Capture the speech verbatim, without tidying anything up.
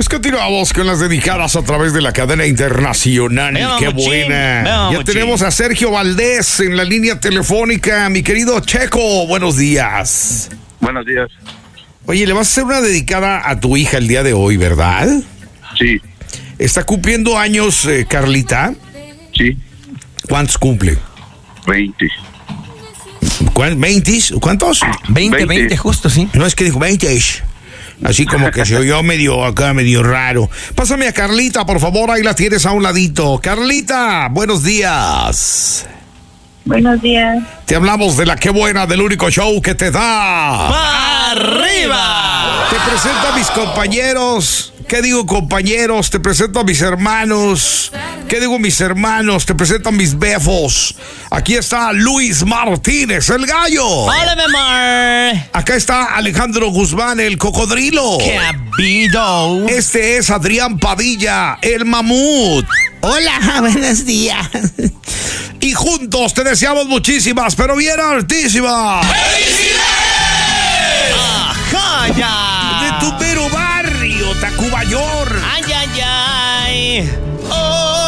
Pues continuamos con las dedicadas a través de la cadena internacional. Veamos, ¡Qué Mochín. buena! Veamos, Ya Mochín. tenemos a Sergio Valdés en la línea telefónica. Mi querido Checo, buenos días. Buenos días. Oye, le vas a hacer una dedicada a tu hija el día de hoy, ¿verdad? Sí, Está cumpliendo años, eh, Carlita. sí, ¿Cuántos cumple? veinte. ¿Cuán- ¿veintis? ¿Cuántos? veinte, veinte. veinte, justo, sí. No, es que dijo veinte. Así como que se oyó medio acá, medio raro. Pásame a Carlita, por favor, ahí la tienes a un ladito. Carlita, buenos días. Buenos días. Te hablamos de la Qué Buena, del único show que te da. ¡Arriba! Te presento a mis compañeros. ¿Qué digo, compañeros? Te presento a mis hermanos. ¿Qué digo, mis hermanos? Te presento a mis befos. Aquí está Luis Martínez, el gallo. ¡Hola, mi amor! Acá está Alejandro Guzmán, el cocodrilo. ¡Qué habido! Este es Adrián Padilla, el mamut. Hola, buenos días. Y juntos te deseamos muchísimas, pero bien altísimas. ¡Ajá, ya! De tu mero barrio, Tacubayor. ¡Ay, ay, ay! ¡Oh!